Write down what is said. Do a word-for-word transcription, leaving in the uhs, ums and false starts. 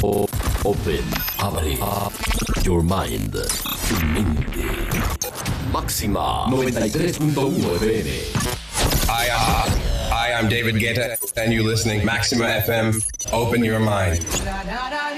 Open, abre up your mind, tu mente. Máxima noventa y tres punto uno F M. Hi, uh, hi, I'm David Guetta, and you're listening Maxima F M. Open your mind.